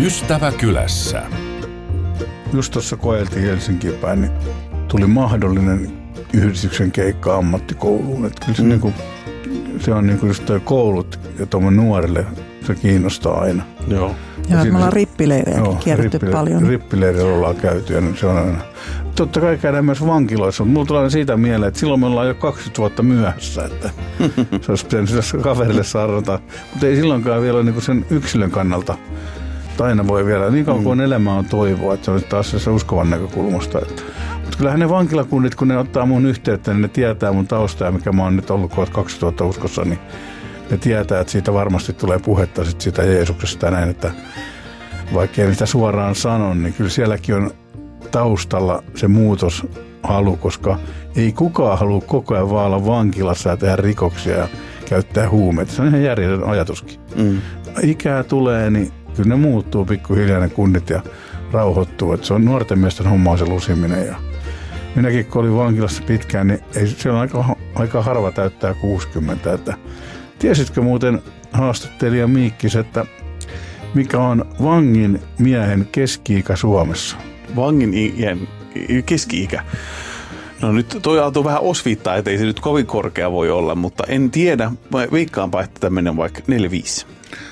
Ystäväkylässä. Just tuossa koeltiin Helsinkiin päin, niin tuli mahdollinen yhdistyksen keikka ammattikouluun. Että kyllä se, se on niin kuin just toi koulut ja tuommoinen nuorille se kiinnostaa aina. Joo. Ja me ollaan rippileirejäkin kierretty paljon. Rippileirillä ollaan käyty ja se on aina. Totta kai käydään myös vankiloissa, mutta mulla tulee siitä mieleen, että silloin me ollaan jo 20 vuotta myöhässä, että se olisi pitänyt sitä kaverille sarrata. Mutta ei silloinkaan vielä niin kuin sen yksilön kannalta. Aina voi vielä, niin kauan kuin elämä on toivoa, että se on taas se uskovan näkökulmasta. Mutta kyllähän ne vankilakunnit, kun ne ottaa mun yhteyttä, niin ne tietää mun taustaa ja mikä mä oon nyt ollut 2000 uskossa, niin ne tietää, että siitä varmasti tulee puhetta sit siitä Jeesuksesta ja näin, että vaikka ei sitä suoraan sano, niin kyllä sielläkin on taustalla se muutoshalu, koska ei kukaan halua koko ajan vaan olla vankilassa ja tehdä rikoksia ja käyttää huumeita. Se on ihan järjetön ajatuskin. Ikää tulee, niin kyllä ne muuttuu pikkuhiljaa ne kunnit ja rauhoittuu. Että se on nuorten miesten homma se lusiminen. Ja minäkin kun olin vankilassa pitkään, niin ei, siellä on aika harva täyttää 60. Että tiesitkö muuten haastattelija Miikkis, että mikä on vangin miehen keski-ikä Suomessa? Vangin keski-ikä? No nyt toi altuu vähän osviittaa, että ei se nyt kovin korkea voi olla, mutta en tiedä. Veikkaanpa, että tämmöinen vaikka 45.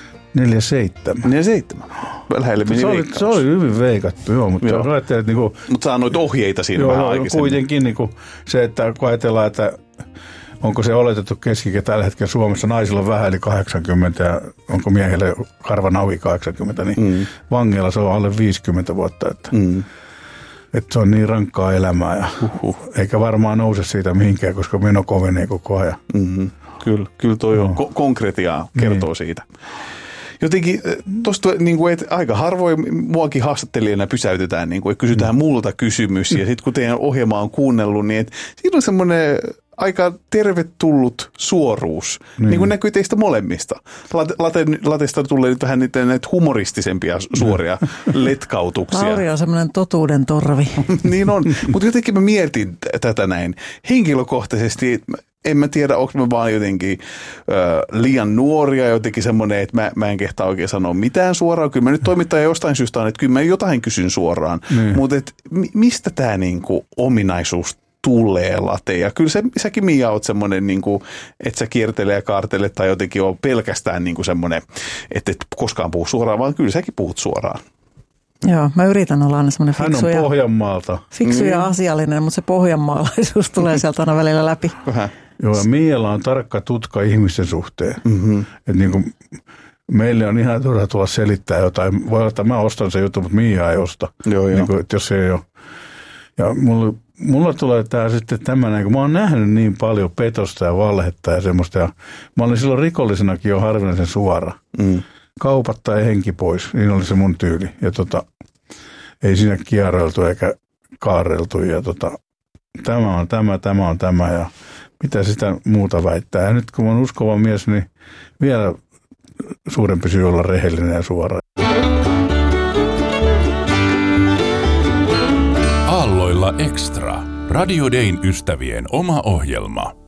47. 47. Lähelle meni veikkaus. Se oli hyvin veikattu, joo. Mutta niinku, sä annoit ohjeita siinä vähän aikaisemmin. Kuitenkin niinku se, että kun ajatellaan, että onko se oletettu keski-ikä tällä hetkellä Suomessa, naisilla on vähän yli 80 ja onko miehillä harva nauhi 80, niin vangeilla se on alle 50 vuotta. Että se on niin rankkaa elämää ja eikä varmaan nouse siitä mihinkään, koska meno kovenee koko ajan. Kyllä toi on konkretiaa kertoo siitä. Jotenkin tuosta niin kuin, että aika harvoin muakin haastattelijana pysäytetään, niin kuin, että kysytään multa kysymys ja sitten kun teidän ohjelma on kuunnellut, niin että siinä on semmoinen aika tervetullut suoruus, niin kuin näkyy teistä molemmista. Latesta tulee nyt vähän näitä humoristisempia suoria letkautuksia. Lauri on semmoinen totuuden torvi. Niin on, mutta jotenkin mä mietin tätä näin. Henkilökohtaisesti en mä tiedä, onko mä vaan jotenkin liian nuoria, jotenkin semmoinen, että mä en kehtaa oikein sanoa mitään suoraan. Kyllä mä nyt toimittaja jostain syystä on, että kyllä mä jotain kysyn suoraan. Mutta mistä tämä niinku ominaisuus tulee, Late? Ja kyllä säkin, Mia, oot semmoinen, niinku, että sä kiertelee ja kaartelet tai jotenkin on pelkästään niinku semmoinen, että et koskaan puhu suoraan, vaan kyllä säkin puhut suoraan. Joo, mä yritän olla aina semmoinen fiksu, hän on Pohjanmaalta. Fiksu ja asiallinen, mutta se pohjanmaalaisuus tulee sieltä aina välillä läpi. Joo, ja Mialla on tarkka tutka ihmisten suhteen. Että niin kuin meille on ihan turha tulla selittää jotain. Voi olla, että mä ostan sen jutun, mutta Mia ei osta. Niin kuin, että jos se ei ole. Ja mulla tulee tää sitten tämmöinen, kun mä oon nähnyt niin paljon petosta ja valhetta ja semmoista. Ja mä olin silloin rikollisenakin jo harvinaisen suora. Kaupat tai henki pois, niin oli se mun tyyli. Ja ei siinä kierreltu eikä kaarreltu. Ja tämä on tämä ja mitä sitä muuta väittää. Ja nyt kun mä oon uskova mies, niin vielä suurempi syy olla rehellinen ja suora. Aalloilla Extra. Radio Dayn ystävien oma ohjelma.